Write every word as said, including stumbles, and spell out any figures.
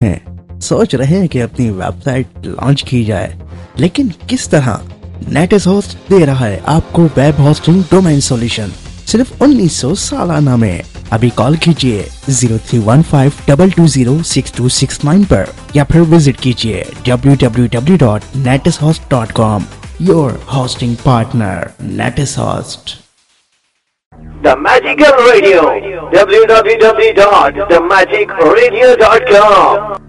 हैं, सोच रहे हैं कि अपनी वेबसाइट लॉन्च की जाए, लेकिन किस तरह? नेटिस होस्ट दे रहा है आपको वेब होस्टिंग डोमेन सॉल्यूशन सिर्फ उन्नीस सौ सालाना में। अभी कॉल कीजिए zero three one five to to zero six to six nine पर या फिर विजिट कीजिए W W W dot नेटिस host dot com. Your hosting partner नेटिस host. The Magical Radio, w w w dot the magic radio dot com।